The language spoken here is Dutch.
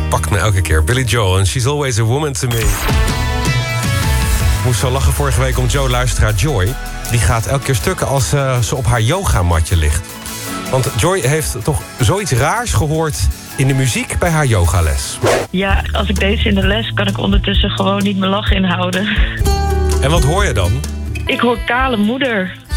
pakt me elke keer. Billy Joel en She's Always a Woman to Me. Ik moest zo lachen vorige week om Joe-luisteraar Joy. Die gaat elke keer stukken als ze op haar yogamatje ligt. Want Joy heeft toch zoiets raars gehoord in de muziek bij haar yogales. Ja, als ik deze in de les kan ik ondertussen gewoon niet mijn lach inhouden. En wat hoor je dan? Ik hoor Kale Moeder.